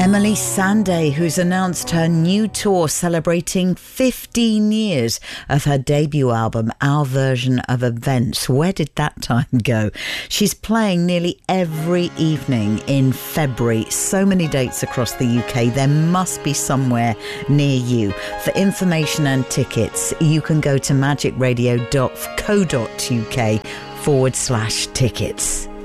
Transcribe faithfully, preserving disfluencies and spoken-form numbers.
Emeli Sandé, who's announced her new tour celebrating fifteen years of her debut album, Our Version of Events. Where did that time go? She's playing nearly every evening in February. So many dates across the U K. There must be somewhere near you. For information and tickets, you can go to magicradio dot co dot uk forward slash tickets.